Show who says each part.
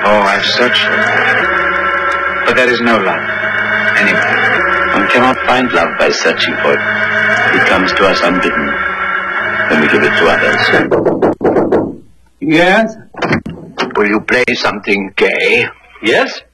Speaker 1: Oh, I've searched for it. But there is no love. Anyway,
Speaker 2: one cannot find love by searching for it. It comes to us unbidden. Then we give it to others.
Speaker 3: Yes?
Speaker 2: Will you play something gay?
Speaker 3: Yes?